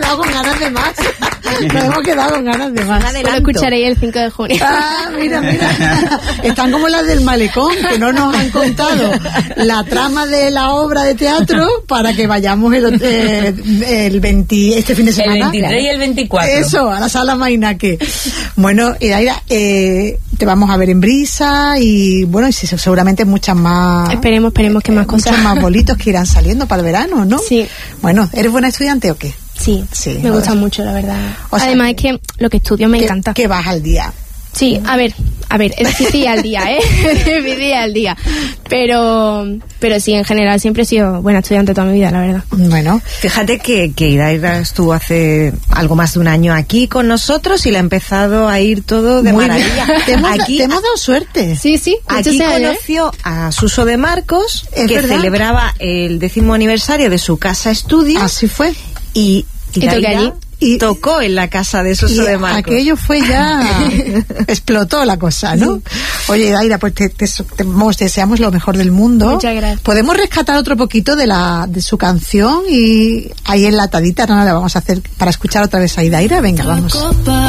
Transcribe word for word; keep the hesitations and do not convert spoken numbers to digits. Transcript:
quedado con ganas de más. Nos hemos quedado con ganas de más. Lo escucharéis el cinco de junio. Ah, mira, mira. Están como las del malecón, que no nos han contado la trama de la obra de teatro para que vayamos el, eh, el veinte, este fin de semana. El veintitrés y el veinticuatro. Eso, a la sala Mainaque. Bueno, Idaira, eh, te vamos a ver en Brisa y bueno, y seguramente muchas más. Esperemos, esperemos que más cosas. Muchos más bolitos que irán saliendo para el verano, ¿no? Sí. Bueno, ¿eres buena estudiante o qué? Sí, sí, me gusta mucho, la verdad. O sea, además es que lo que estudio me que, encanta. Que vas al día. Sí, a ver, a ver, es difícil al día, ¿eh? Es difícil al día. Pero, pero sí, en general siempre he sido buena estudiante toda mi vida, la verdad. Bueno. Fíjate que, que Idaira estuvo hace algo más de un año aquí con nosotros y le ha empezado a ir todo de Muy maravilla. Te hemos, aquí, te hemos dado suerte. Sí, sí. Aquí conoció a Suso de Marcos, ¿Es que verdad? celebraba el décimo aniversario de su casa estudio. Así fue. Y, y toqué allí. Y tocó en la casa de Suso y de Marcos. Aquello fue ya explotó la cosa, ¿no? Oye, Daira, pues te, te, te, te deseamos lo mejor del mundo. Muchas gracias. Podemos rescatar otro poquito de la de su canción y ahí enlatadita, no la vamos a hacer para escuchar otra vez a Idaira. Venga, vamos.